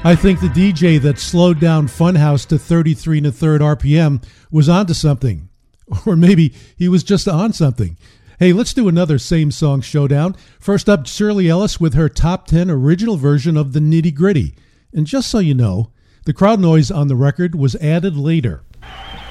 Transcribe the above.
I think the DJ that slowed down Funhouse to 33 1/3 RPM was onto something. Or maybe he was just on something. Hey, let's do another Same Song Showdown. First up, Shirley Ellis with her top 10 original version of The Nitty Gritty. And just so you know, the crowd noise on the record was added later.